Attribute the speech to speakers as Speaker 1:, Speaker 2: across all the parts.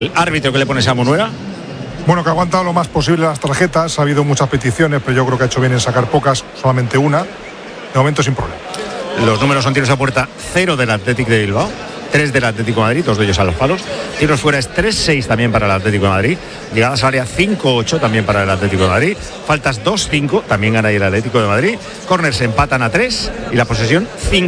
Speaker 1: ¿El árbitro que le pones a Munuera?
Speaker 2: Bueno, que ha aguantado lo más posible las tarjetas. Ha habido muchas peticiones, pero yo creo que ha hecho bien en sacar pocas, solamente una. De momento sin problema.
Speaker 1: Los números son tiros a puerta 0 del Athletic de Bilbao, 3 del Atlético de Madrid, 2 de ellos a los palos. Tiros fuera es 3-6 también para el Atlético de Madrid. Llegadas al área 5-8 también para el Atlético de Madrid. Faltas 2-5, también gana el Atlético de Madrid. Corners se empatan a 3 y la posesión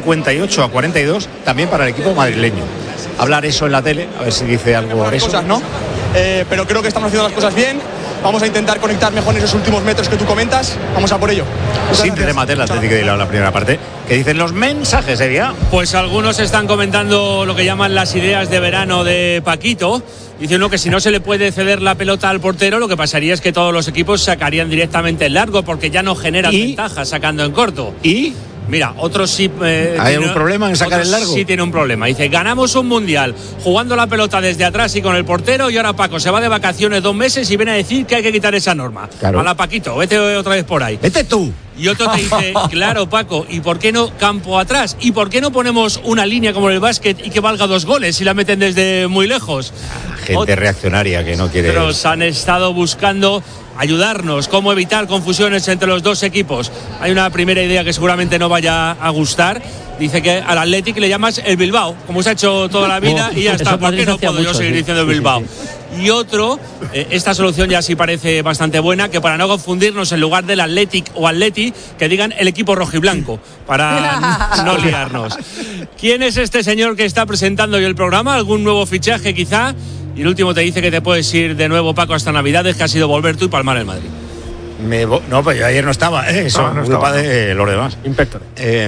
Speaker 1: 58-42 también para el equipo madrileño. Hablar eso en la tele, a ver si dice algo de eso.
Speaker 3: Cosas, ¿no? Pero creo que estamos haciendo las cosas bien. Vamos a intentar conectar mejor en esos últimos metros que tú comentas. Vamos a por ello.
Speaker 1: Sin remate el Atlético de Bilbao en la primera parte. ¿Qué dicen los mensajes, Evia?
Speaker 4: Pues algunos están comentando lo que llaman las ideas de verano de Paquito. Dice uno que si no se le puede ceder la pelota al portero, lo que pasaría es que todos los equipos sacarían directamente el largo porque ya no generan ventajas sacando en corto.
Speaker 1: ¿Y?
Speaker 4: Mira, otros sí...
Speaker 1: ¿Hay algún problema en sacar el largo?
Speaker 4: Sí tiene un problema. Dice, ganamos un mundial jugando la pelota desde atrás y con el portero y ahora Paco se va de vacaciones 2 meses y viene a decir que hay que quitar esa norma.
Speaker 1: Claro.
Speaker 4: Hala, Paquito, vete otra vez por ahí.
Speaker 1: Vete tú.
Speaker 4: Y otro te dice, claro, Paco, ¿y por qué no campo atrás? ¿Y por qué no ponemos una línea como en el básquet y que valga 2 goles si la meten desde muy lejos?
Speaker 1: Gente reaccionaria que no quiere...
Speaker 4: Otros han estado buscando ayudarnos, cómo evitar confusiones entre los dos equipos. Hay una primera idea que seguramente no vaya a gustar. Dice que al Athletic le llamas el Bilbao, como se ha hecho toda la vida, y ya está. ¿Por qué no puedo yo seguir diciendo el Bilbao? Y otro, esta solución ya sí parece bastante buena, que para no confundirnos, en lugar del Athletic o Atleti, que digan el equipo rojiblanco, para no liarnos. ¿Quién es este señor que está presentando hoy el programa? ¿Algún nuevo fichaje quizá? Y el último te dice que te puedes ir de nuevo, Paco, hasta Navidades, que ha sido volver tú y palmar el Madrid.
Speaker 1: No, pues yo ayer no estaba, eso no culpa de los demás.
Speaker 5: Inspector.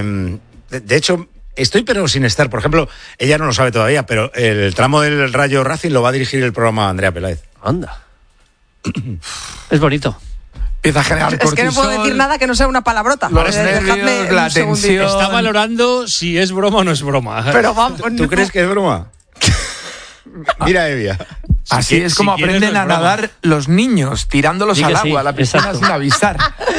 Speaker 1: De hecho, estoy pero sin estar. Por ejemplo, ella no lo sabe todavía, pero el tramo del Rayo Racing lo va a dirigir el programa Andrea Peláez.
Speaker 5: Anda. Es bonito.
Speaker 6: Empieza a generar cortisol.
Speaker 7: Es que no puedo decir nada que no sea una palabrota.
Speaker 6: Los nervios, la tensión.
Speaker 4: Está valorando si es broma o no es broma.
Speaker 7: Pero vamos,
Speaker 1: ¿Tú crees que es broma? Mira, Evia.
Speaker 6: Así es como aprenden a nadar los niños, tirándolos al agua, a la piscina sin avisar.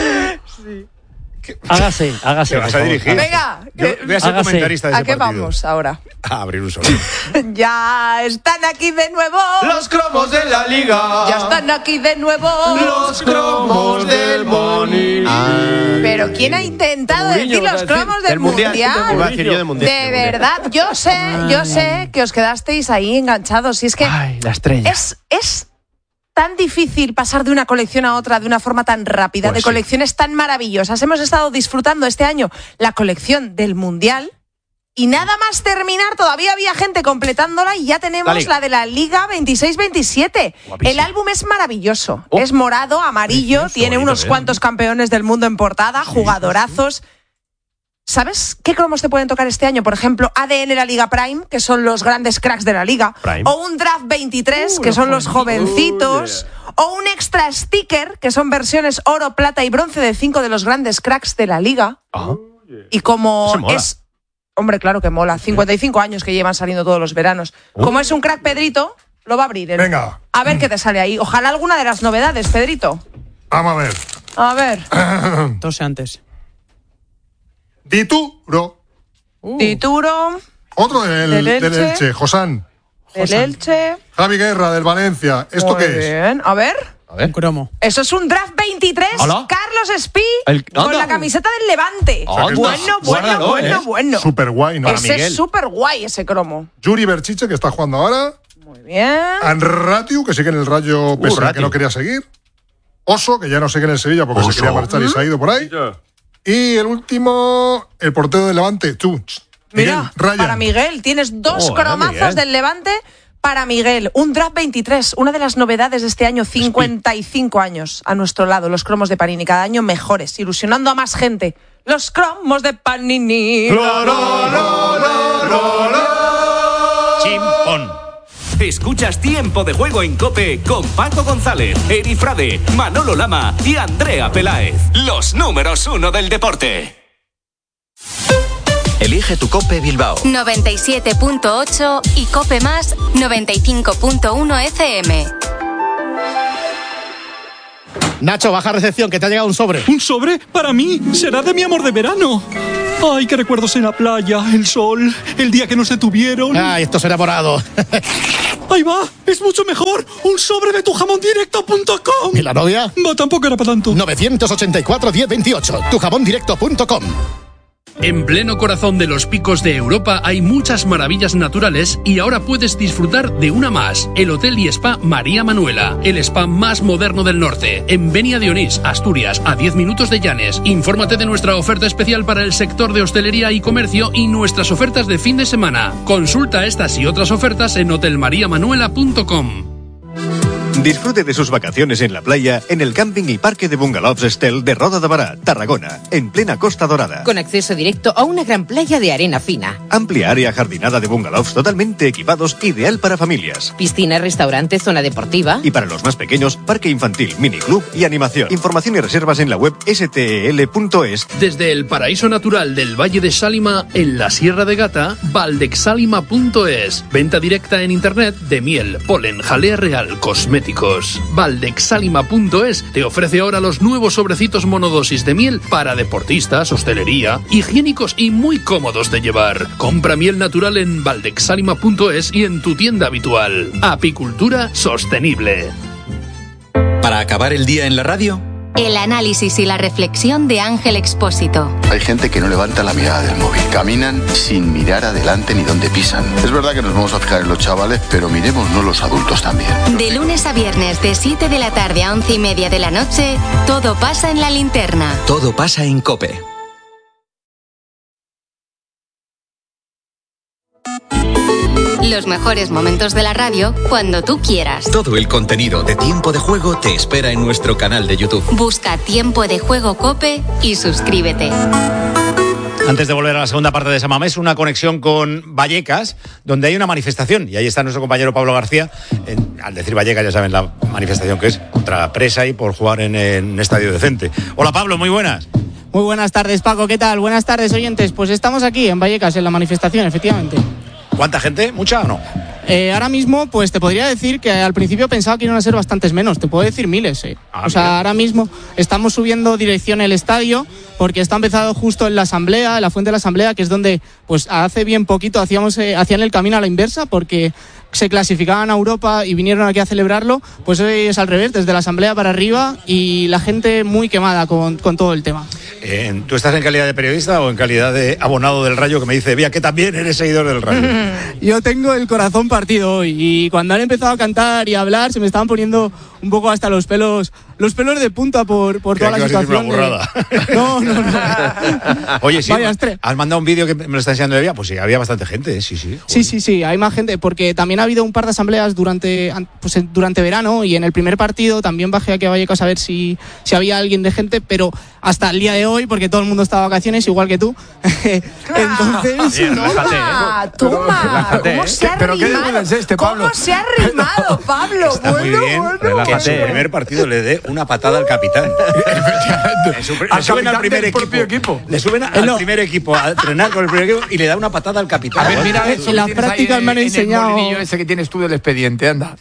Speaker 5: Hágase.
Speaker 1: ¿Te vas a dirigir?
Speaker 7: Venga,
Speaker 1: voy a ser comentarista de ese
Speaker 7: ¿a qué
Speaker 1: partido.
Speaker 7: vamos ahora?
Speaker 1: A abrir un solo.
Speaker 7: Ya están aquí de nuevo.
Speaker 6: Los cromos de la liga.
Speaker 7: Ya están aquí de nuevo.
Speaker 6: Los cromos del Boni.
Speaker 7: Pero ¿quién ha intentado decir los cromos del mundial?
Speaker 5: Iba a decir yo de mundial.
Speaker 7: De verdad, yo sé que os quedasteis ahí enganchados. Y es que
Speaker 5: Ay, la estrella.
Speaker 7: es tan difícil pasar de una colección a otra de una forma tan rápida,
Speaker 1: Pues
Speaker 7: de
Speaker 1: sí.
Speaker 7: colecciones tan maravillosas. Hemos estado disfrutando este año la colección del Mundial y nada más terminar, todavía había gente completándola y ya tenemos la de la Liga 26-27. El álbum es maravilloso. Es morado, amarillo,
Speaker 1: Precioso,
Speaker 7: tiene
Speaker 1: bonito,
Speaker 7: unos cuantos campeones del mundo en portada, jugadorazos. ¿Sabes qué cromos te pueden tocar este año? Por ejemplo, ADN la Liga Prime, que son los grandes cracks de la Liga.
Speaker 1: Prime.
Speaker 7: O un Draft 23, que son los jovencitos. O un Extra Sticker, que son versiones oro, plata y bronce de 5 de los grandes cracks de la Liga. Y como
Speaker 5: Eso mola.
Speaker 7: es... Hombre, claro que mola. 55 años que llevan saliendo todos los veranos. Como es un crack, Pedrito, lo va a abrir.
Speaker 2: Venga.
Speaker 7: A ver qué te sale ahí. Ojalá alguna de las novedades, Pedrito.
Speaker 2: Vamos a ver.
Speaker 7: A ver.
Speaker 5: Tose antes.
Speaker 2: Dituro.
Speaker 7: Tituro,
Speaker 2: Otro del Elche. Josán.
Speaker 7: del Elche.
Speaker 2: Javi Guerra, del Valencia. ¿Esto
Speaker 7: Muy
Speaker 2: qué es?
Speaker 7: bien. A ver.
Speaker 5: Un cromo.
Speaker 7: Eso es un Draft 23,
Speaker 5: Hola.
Speaker 7: Carlos Espí,
Speaker 5: Anda.
Speaker 7: con la camiseta del Levante.
Speaker 2: sea, que
Speaker 7: Bueno.
Speaker 2: Súper guay, ¿no?
Speaker 7: Ese es súper guay, ese cromo.
Speaker 2: Yuri Berchiche, que está jugando ahora.
Speaker 7: Muy bien.
Speaker 2: Anratiu, que sigue en el Rayo, pese a que
Speaker 1: Ratiu.
Speaker 2: no quería seguir. Oso, que ya no sigue en el Sevilla porque se
Speaker 1: Oso.
Speaker 2: quería marchar y se ha ido por ahí. Y el último, el portero del Levante, tú.
Speaker 7: Mira,
Speaker 2: Ryan.
Speaker 7: para Miguel, tienes 2
Speaker 1: Joder,
Speaker 7: cromazos
Speaker 1: Miguel.
Speaker 7: del Levante para Miguel. Un Draft 23, una de las novedades de este año, 55 años a nuestro lado. Los cromos de Panini, cada año mejores, ilusionando a más gente. Los cromos de Panini.
Speaker 1: Chimpón.
Speaker 8: Escuchas Tiempo de Juego en COPE con Paco González, Eri Frade, Manolo Lama y Andrea Peláez. Los números 1 del deporte.
Speaker 9: Elige tu COPE Bilbao.
Speaker 10: 97.8 y COPE Más 95.1 FM.
Speaker 11: Nacho, baja recepción, que te ha llegado un sobre.
Speaker 12: ¿Un sobre? Para mí, será de mi amor de verano. Ay, qué recuerdos en la playa, el sol, el día que nos detuvieron.
Speaker 11: Ay, esto será morado.
Speaker 12: Ahí va, es mucho mejor. Un sobre de tujamondirecto.com.
Speaker 11: ¿Y la novia?
Speaker 12: No, tampoco era para tanto.
Speaker 11: 984 1028, tujamondirecto.com.
Speaker 9: En pleno corazón de los picos de Europa hay muchas maravillas naturales y ahora puedes disfrutar de una más. El Hotel y Spa María Manuela, el spa más moderno del norte. En Benia de Onís, Asturias, a 10 minutos de Llanes. Infórmate de nuestra oferta especial para el sector de hostelería y comercio y nuestras ofertas de fin de semana. Consulta estas y otras ofertas en hotelmariamanuela.com.
Speaker 13: Disfrute de sus vacaciones en la playa en el camping y parque de bungalows Estel de Roda de Bará, Tarragona, en plena Costa Dorada.
Speaker 14: Con acceso directo a una gran playa de arena fina.
Speaker 13: Amplia área jardinada de bungalows totalmente equipados, ideal para familias.
Speaker 14: Piscina, restaurante, zona deportiva.
Speaker 13: Y para los más pequeños, parque infantil, miniclub y animación. Información y reservas en la web stel.es.
Speaker 9: Desde el paraíso natural del Valle de Sálima, en la Sierra de Gata, valdexsalima.es. Venta directa en internet de miel, polen, jalea real, cosméticos. Valdexsalima.es te ofrece ahora los nuevos sobrecitos monodosis de miel para deportistas, hostelería, higiénicos y muy cómodos de llevar. Compra miel natural en valdexsalima.es y en tu tienda habitual. Apicultura sostenible.
Speaker 15: Para acabar el día en la radio,
Speaker 10: el análisis y la reflexión de Ángel Expósito.
Speaker 16: Hay gente que no levanta la mirada del móvil. Caminan sin mirar adelante ni dónde pisan. Es verdad que nos vamos a fijar en los chavales, pero miremosnos los adultos también.
Speaker 10: De lunes a viernes, de 7 de la tarde a 11:30 de la noche, todo pasa en La Linterna.
Speaker 15: Todo pasa en COPE.
Speaker 10: Los mejores momentos de la radio cuando tú quieras.
Speaker 15: Todo el contenido de Tiempo de Juego te espera en nuestro canal de YouTube.
Speaker 10: Busca Tiempo de Juego COPE y suscríbete.
Speaker 1: Antes de volver a la segunda parte de Samamés, una conexión con Vallecas, donde hay una manifestación. Y ahí está nuestro compañero Pablo García. Al decir Vallecas, ya saben la manifestación que es contra Presa y por jugar en un estadio decente. Hola Pablo, muy buenas.
Speaker 5: Muy buenas tardes, Paco, ¿qué tal? Buenas tardes, oyentes. Pues estamos aquí en Vallecas, en la manifestación, efectivamente.
Speaker 1: ¿Cuánta gente? ¿Mucha o no?
Speaker 5: Ahora mismo, pues te podría decir que al principio pensaba que iban a ser bastantes menos, te puedo decir miles. O sea, mira. Ahora mismo estamos subiendo dirección el estadio porque está empezado justo en la asamblea, en la fuente de la asamblea, que es donde pues hace bien poquito hacían el camino a la inversa porque se clasificaban a Europa y vinieron aquí a celebrarlo. Pues hoy es al revés, desde la asamblea para arriba y la gente muy quemada con todo el tema.
Speaker 1: ¿Tú estás en calidad de periodista o en calidad de abonado del Rayo que me dice, vea que también eres seguidor del Rayo?
Speaker 5: Yo tengo el corazón partido hoy y cuando han empezado a cantar y a hablar se me estaban poniendo un poco hasta los pelos de punta por toda la situación. No.
Speaker 1: Oye, sí, has mandado un vídeo que me lo está enseñando Evia, pues sí, había bastante gente, sí.
Speaker 5: Sí, hay más gente, porque también ha habido un par de asambleas durante verano y en el primer partido también bajé aquí a Vallecas a ver si había alguien de gente, pero hasta el día de hoy, porque todo el mundo está de vacaciones, igual que tú, entonces...
Speaker 7: Toma, ¿cómo se ha rimado? ¿Cómo se ha rimado, Pablo?
Speaker 1: Está muy bien, que en su primer partido le dé una patada al capitán. Le suben al primer equipo. Le suben al primer equipo a entrenar con el primer equipo y le da una patada al capitán.
Speaker 6: A ver, mira eso.
Speaker 5: En las prácticas me han enseñado.
Speaker 6: El molinillo ese que tienes tú del expediente, anda.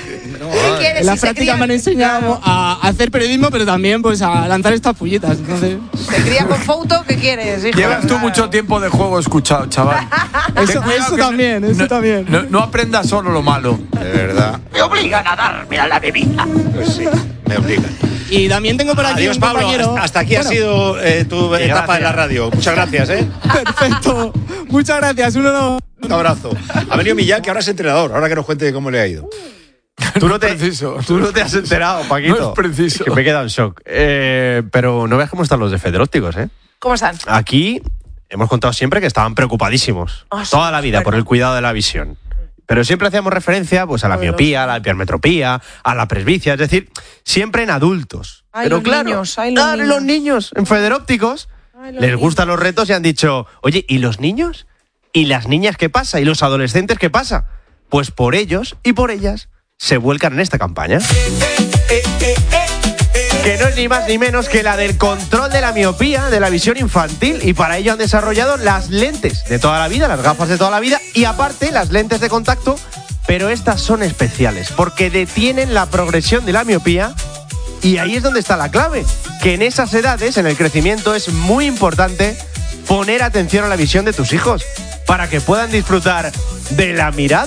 Speaker 5: En las prácticas me han enseñado a hacer periodismo, pero también pues a lanzar estas pullitas. Entonces...
Speaker 7: ¿Se cría con foto? ¿Qué quieres, hijo?
Speaker 6: Llevas tú mucho tiempo de juego escuchado, chaval.
Speaker 5: Eso también.
Speaker 6: No aprendas solo lo malo.
Speaker 1: De verdad.
Speaker 17: Me obligan a darme a la bebida.
Speaker 1: Pues sí, me obligan.
Speaker 5: Y también tengo por aquí
Speaker 1: Adiós,
Speaker 5: un
Speaker 1: Pablo,
Speaker 5: compañero.
Speaker 1: hasta aquí ha sido tu etapa en la radio. Muchas gracias,
Speaker 5: Perfecto. Muchas gracias. Un
Speaker 1: abrazo. Ha venido Millán, que ahora es entrenador. Ahora que nos cuente cómo le ha ido.
Speaker 18: Tú no te has enterado, Paquito.
Speaker 6: No es preciso.
Speaker 18: Que me he quedado en shock. Pero no veas cómo están los de Federópticos, ¿eh?
Speaker 7: ¿Cómo están?
Speaker 18: Aquí hemos contado siempre que estaban preocupadísimos. Toda la vida por el cuidado de la visión. Pero siempre hacíamos referencia pues a la miopía, a la hipermetropía, a la presbicia, es decir, siempre en adultos. Pero claro, los niños en Federópticos les gustan los retos y han dicho, oye, ¿y los niños? ¿Y las niñas qué pasa? ¿Y los adolescentes qué pasa? Pues por ellos y por ellas se vuelcan en esta campaña. Que no es ni más ni menos que la del control de la miopía, de la visión infantil, y para ello han desarrollado las lentes de toda la vida, las gafas de toda la vida, y aparte las lentes de contacto, pero estas son especiales, porque detienen la progresión de la miopía, y ahí es donde está la clave, que en esas edades, en el crecimiento, es muy importante poner atención a la visión de tus hijos, para que puedan disfrutar de la mirada